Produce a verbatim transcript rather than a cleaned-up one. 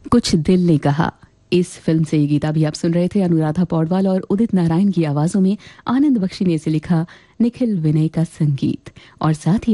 कुछ दिल ने कहा। इस फिल्म से ये गीत अभी आप सुन रहे थे अनुराधा पौडवाल और उदित नारायण की आवाजों में। आनंद बख्शी ने इसे लिखा, निखिल विनय का संगीत और साथ ही